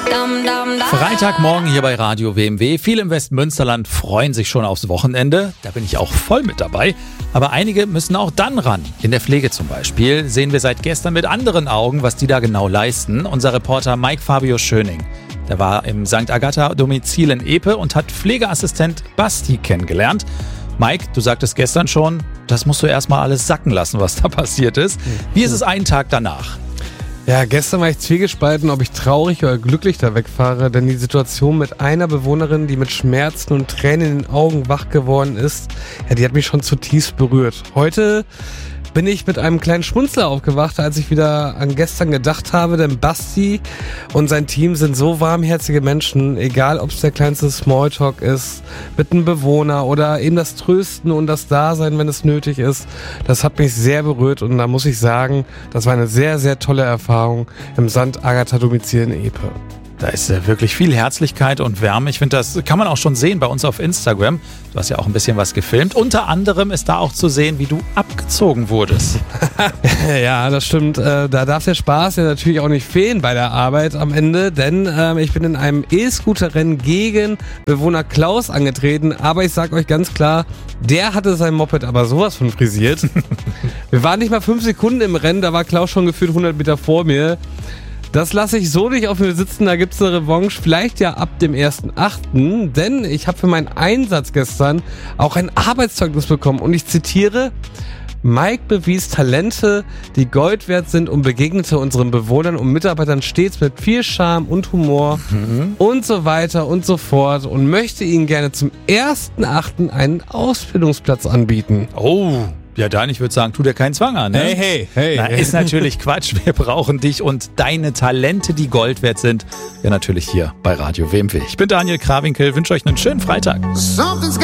Freitagmorgen hier bei Radio WMW. Viele im Westmünsterland freuen sich schon aufs Wochenende. Da bin ich auch voll mit dabei. Aber einige müssen auch dann ran. In der Pflege zum Beispiel sehen wir seit gestern mit anderen Augen, was die da genau leisten. Unser Reporter Mike Fabio Schöning. Der war im St. Agatha-Domizil in Epe und hat Pflegeassistent Basti kennengelernt. Mike, du sagtest gestern schon, das musst du erstmal alles sacken lassen, was da passiert ist. Wie ist es einen Tag danach? Ja, gestern war ich zwiegespalten, ob ich traurig oder glücklich da wegfahre, denn die Situation mit einer Bewohnerin, die mit Schmerzen und Tränen in den Augen wach geworden ist, ja, die hat mich schon zutiefst berührt. Heute bin ich mit einem kleinen Schmunzler aufgewacht, als ich wieder an gestern gedacht habe, denn Basti und sein Team sind so warmherzige Menschen, egal ob es der kleinste Smalltalk ist, mit einem Bewohner oder eben das Trösten und das Dasein, wenn es nötig ist. Das hat mich sehr berührt und da muss ich sagen, das war eine sehr, sehr tolle Erfahrung im St. Agatha-Domizil in Epe. Da ist wirklich viel Herzlichkeit und Wärme. Ich finde, das kann man auch schon sehen bei uns auf Instagram. Du hast ja auch ein bisschen was gefilmt. Unter anderem ist da auch zu sehen, wie du abgezogen wurdest. Ja, das stimmt. Da darf der Spaß ja natürlich auch nicht fehlen bei der Arbeit am Ende, denn ich bin in einem E-Scooter-Rennen gegen Bewohner Klaus angetreten. Aber ich sag euch ganz klar, der hatte sein Moped aber sowas von frisiert. Wir waren nicht mal 5 Sekunden im Rennen, da war Klaus schon gefühlt 100 Meter vor mir. Das lasse ich so nicht auf mir sitzen, da gibt's eine Revanche, vielleicht ja ab dem 1.8., denn ich habe für meinen Einsatz gestern auch ein Arbeitszeugnis bekommen und ich zitiere: Mike bewies Talente, die Gold wert sind und begegnete unseren Bewohnern und Mitarbeitern stets mit viel Charme und Humor und so weiter und so fort und möchte ihnen gerne zum 1.8. einen Ausbildungsplatz anbieten. Oh, ja dann, ich würde sagen, tu dir keinen Zwang an. Ne? Hey. Na, ist natürlich Quatsch. Wir brauchen dich und deine Talente, die Gold wert sind. Ja, natürlich hier bei Radio WMW. Ich bin Daniel Krawinkel, wünsche euch einen schönen Freitag.